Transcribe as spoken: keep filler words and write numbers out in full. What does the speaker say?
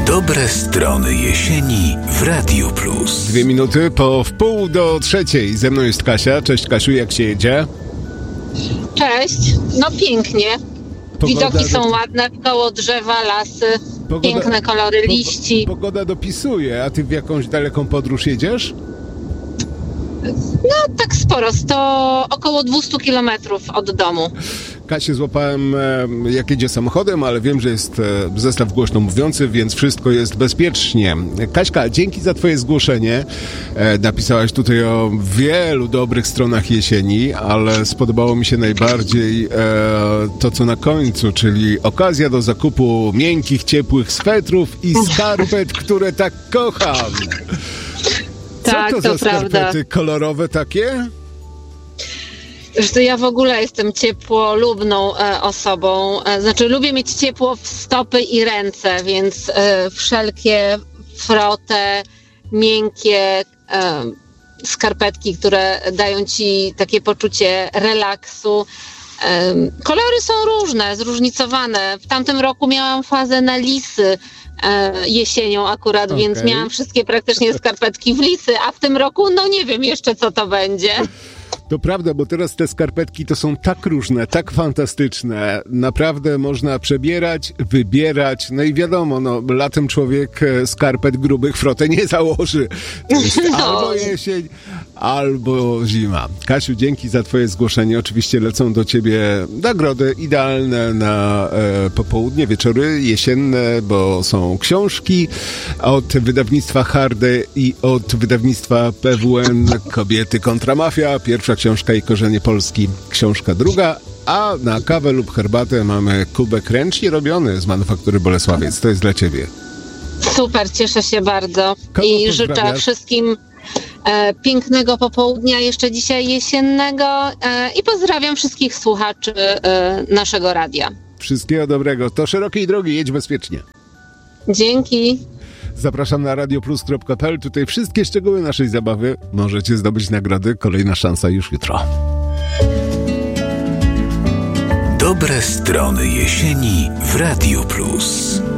Dobre strony jesieni w Radiu Plus. Dwie minuty po wpół do trzeciej. Ze mną jest Kasia. Cześć Kasiu, jak się jedzie? Cześć, no pięknie. Pogoda Widoki są do... ładne, koło drzewa, lasy, Pogoda... piękne kolory liści. Pogoda dopisuje, a ty w jakąś daleką podróż jedziesz? No tak sporo, to około dwieście kilometrów od domu. Kasię złapałem, jak jedzie samochodem, ale wiem, że jest zestaw głośno mówiący, więc wszystko jest bezpiecznie. Kaśka, dzięki za twoje zgłoszenie. Napisałaś tutaj o wielu dobrych stronach jesieni, ale spodobało mi się najbardziej to, co na końcu, czyli okazja do zakupu miękkich, ciepłych swetrów i skarpet, które tak kocham. Co tak, to, to za prawda. skarpety kolorowe takie? Zresztą ja w ogóle jestem ciepłolubną e, osobą, e, znaczy lubię mieć ciepło w stopy i ręce, więc e, wszelkie frote, miękkie e, skarpetki, które dają ci takie poczucie relaksu. E, kolory są różne, zróżnicowane. W tamtym roku miałam fazę na lisy e, jesienią akurat, Okay. więc miałam wszystkie praktycznie skarpetki w lisy, a w tym roku no nie wiem jeszcze co to będzie. To prawda, bo teraz te skarpetki to są tak różne, tak fantastyczne. Naprawdę można przebierać, wybierać. No i wiadomo, no, latem człowiek skarpet grubych frotę nie założy. To jest No. albo jesień, albo zima. Kasiu, dzięki za twoje zgłoszenie. Oczywiście lecą do ciebie nagrody idealne na e, popołudnie, wieczory jesienne, bo są książki od wydawnictwa Hardy i od wydawnictwa P W N Kobiety kontra mafia. Pierwsza książka i korzenie Polski, książka druga, a na kawę lub herbatę mamy kubek ręcznie robiony z manufaktury Bolesławiec. To jest dla ciebie. Super, cieszę się bardzo. Kogo I życzę pozdrawiasz? wszystkim e, pięknego popołudnia jeszcze dzisiaj jesiennego e, i pozdrawiam wszystkich słuchaczy e, naszego radia. Wszystkiego dobrego. To szerokiej drogi, jedź bezpiecznie. Dzięki. Zapraszam na radioplus kropka p l. Tutaj wszystkie szczegóły naszej zabawy. Możecie zdobyć nagrody. Kolejna szansa już jutro. Dobre strony jesieni w Radiu Plus.